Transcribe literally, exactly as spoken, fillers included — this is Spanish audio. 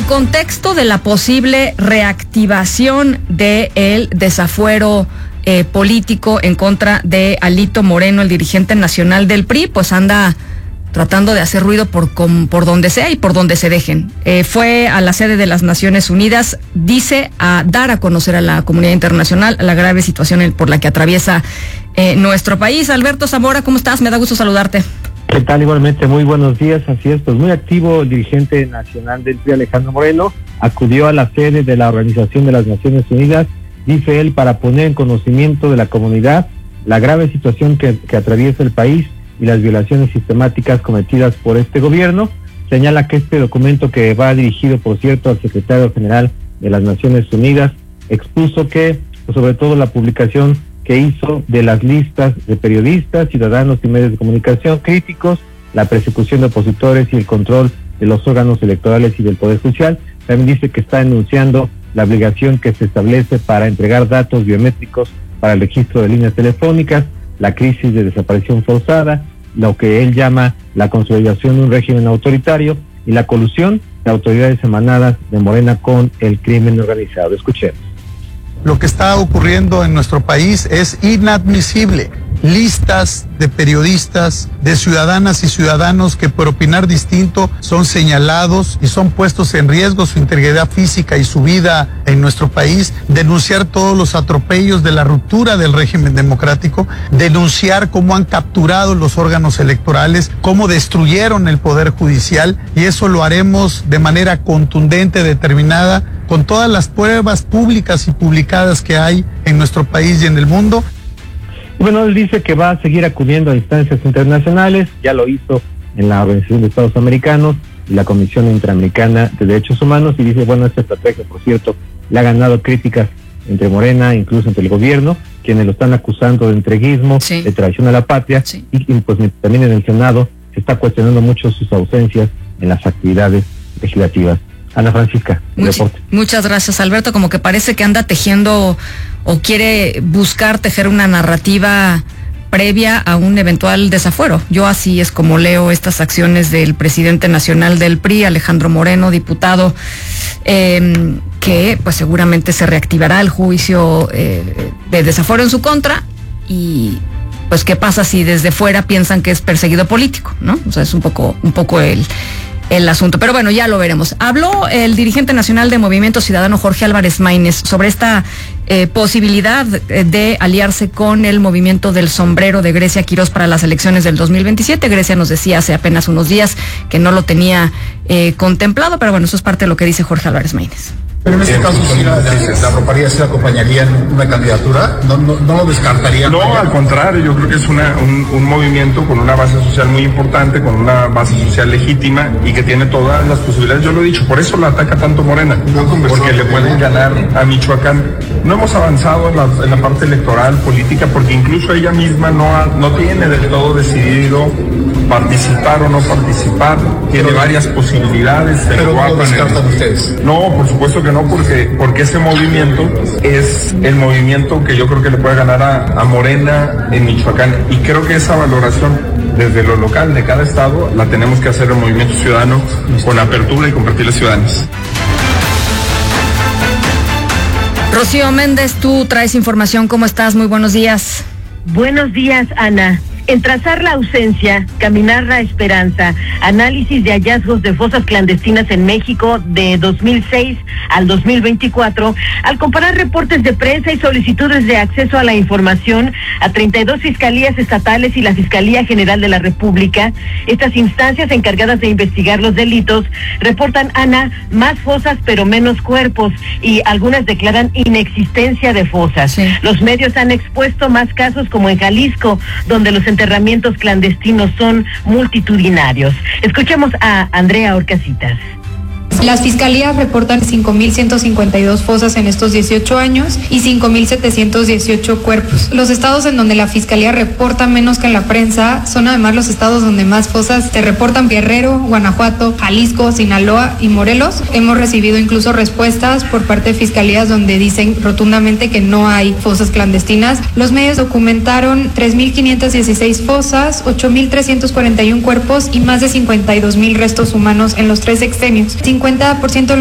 el contexto de la posible reactivación del desafuero eh, político en contra de Alito Moreno, el dirigente nacional del P R I, pues anda tratando de hacer ruido por, com, por donde sea y por donde se dejen. Eh, fue a la sede de las Naciones Unidas, dice, a dar a conocer a la comunidad internacional la grave situación por la que atraviesa eh, nuestro país. Alberto Zamora, ¿cómo estás? Me da gusto saludarte. ¿Qué tal? Igualmente, muy buenos días. Así es, pues muy activo el dirigente nacional del P R I, Alejandro Moreno, acudió a la sede de la Organización de las Naciones Unidas, dice él, para poner en conocimiento de la comunidad la grave situación que, que atraviesa el país y las violaciones sistemáticas cometidas por este gobierno. Señala que este documento, que va dirigido, por cierto, al secretario general de las Naciones Unidas, expuso que, pues, sobre todo la publicación que hizo de las listas de periodistas, ciudadanos y medios de comunicación críticos, la persecución de opositores y el control de los órganos electorales y del Poder Judicial. También dice que está enunciando la obligación que se establece para entregar datos biométricos para el registro de líneas telefónicas, la crisis de desaparición forzada, lo que él llama la consolidación de un régimen autoritario y la colusión de autoridades emanadas de Morena con el crimen organizado. Escuchemos. Lo que está ocurriendo en nuestro país es inadmisible. Listas de periodistas, de ciudadanas y ciudadanos que por opinar distinto son señalados y son puestos en riesgo su integridad física y su vida en nuestro país, denunciar todos los atropellos de la ruptura del régimen democrático, denunciar cómo han capturado los órganos electorales, cómo destruyeron el Poder Judicial, y eso lo haremos de manera contundente, determinada, con todas las pruebas públicas y publicadas que hay en nuestro país y en el mundo. Bueno, él dice que va a seguir acudiendo a instancias internacionales, ya lo hizo en la Organización de Estados Americanos y la Comisión Interamericana de Derechos Humanos, y dice, bueno, esta estrategia, por cierto, le ha ganado críticas entre Morena, incluso entre el gobierno, quienes lo están acusando de entreguismo, sí, de traición a la patria, sí, y, y pues también en el Senado se está cuestionando mucho sus ausencias en las actividades legislativas. Ana Francisca, Much, muchas gracias, Alberto. Como que parece que anda tejiendo o quiere buscar tejer una narrativa previa a un eventual desafuero. Yo así es como leo estas acciones del presidente nacional del P R I, Alejandro Moreno, diputado, eh, que pues seguramente se reactivará el juicio eh, de desafuero en su contra. Y pues qué pasa si desde fuera piensan que es perseguido político, ¿no? O sea, es un poco, un poco el... el asunto, pero bueno, ya lo veremos. Habló el dirigente nacional de Movimiento Ciudadano, Jorge Álvarez Maínez, sobre esta eh, posibilidad de aliarse con el movimiento del sombrero de Grecia Quirós para las elecciones del dos mil veintisiete. Grecia nos decía hace apenas unos días que no lo tenía eh, contemplado, pero bueno, eso es parte de lo que dice Jorge Álvarez Maínez. Pero en este caso, si la, la arroparía, si la acompañaría en una candidatura, ¿no, no, no lo descartaría? No, al contrario, yo creo que es una, un, un movimiento con una base social muy importante, con una base social legítima y que tiene todas las posibilidades. Yo lo he dicho, por eso la ataca tanto Morena, no, porque le pueden ganar a Michoacán. No hemos avanzado en la, en la parte electoral, política, porque incluso ella misma no, ha, no tiene del todo decidido participar o no participar. Tiene pero, varias posibilidades. ¿Pero no lo descartan ustedes? No, por supuesto que no, porque porque ese movimiento es el movimiento que yo creo que le puede ganar a, a Morena en Michoacán, y creo que esa valoración desde lo local de cada estado la tenemos que hacer el Movimiento Ciudadano con apertura y con perfiles ciudadanos. Rocío Méndez, tú traes información. ¿Cómo estás? Muy buenos días. Buenos días, Ana. En trazar la ausencia, caminar la esperanza, análisis de hallazgos de fosas clandestinas en México de dos mil seis al dos mil veinticuatro, al comparar reportes de prensa y solicitudes de acceso a la información a treinta y dos fiscalías estatales y la Fiscalía General de la República, estas instancias encargadas de investigar los delitos reportan, Ana, más fosas pero menos cuerpos, y algunas declaran inexistencia de fosas. Sí. Los medios han expuesto más casos como en Jalisco, donde los enterramientos clandestinos son multitudinarios. Escuchemos a Andrea Orcasitas. Las fiscalías reportan cinco mil ciento cincuenta y dos fosas en estos dieciocho años y cinco mil setecientos dieciocho cuerpos. Los estados en donde la fiscalía reporta menos que en la prensa son además los estados donde más fosas se reportan: Guerrero, Guanajuato, Jalisco, Sinaloa y Morelos. Hemos recibido incluso respuestas por parte de fiscalías donde dicen rotundamente que no hay fosas clandestinas. Los medios documentaron tres mil quinientas dieciséis fosas, ocho mil trescientos cuarenta y uno cuerpos y más de cincuenta y dos mil restos humanos en los tres sexenios. cincuenta por ciento